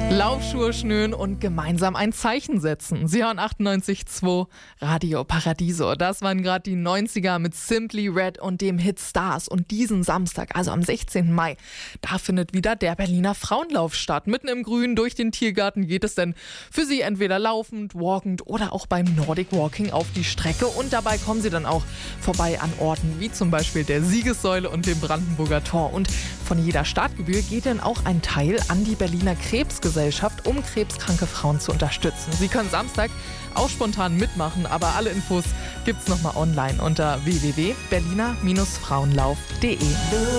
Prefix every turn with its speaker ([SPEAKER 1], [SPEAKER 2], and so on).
[SPEAKER 1] Laufschuhe schnüren und gemeinsam ein Zeichen setzen. Sie hören 98.2 Radio Paradiso. Das waren gerade die 90er mit Simply Red und dem Hit Stars. Und diesen Samstag, also am 16. Mai, da findet wieder der Berliner Frauenlauf statt. Mitten im Grün durch den Tiergarten geht es denn für Sie entweder laufend, walkend oder auch beim Nordic Walking auf die Strecke. Und dabei kommen Sie dann auch vorbei an Orten wie zum Beispiel der Siegessäule und dem Brandenburger Tor. Und von jeder Startgebühr geht dann auch ein Teil an die Berliner Krebsgesellschaft, um krebskranke Frauen zu unterstützen. Sie können Samstag auch spontan mitmachen, aber alle Infos gibt's nochmal online unter www.berliner-frauenlauf.de.